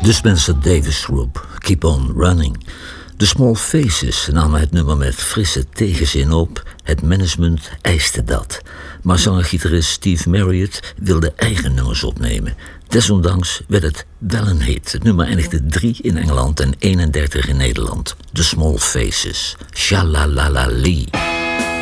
De Spencer Davis Group, Keep On Running. De Small Faces namen het nummer met frisse tegenzin op. Het management eiste dat. Maar zanger-gitarist Steve Marriott wilde eigen nummers opnemen. Desondanks werd het wel een hit. Het nummer eindigde 3 in Engeland en 31 in Nederland. De Small Faces. Shalalalali.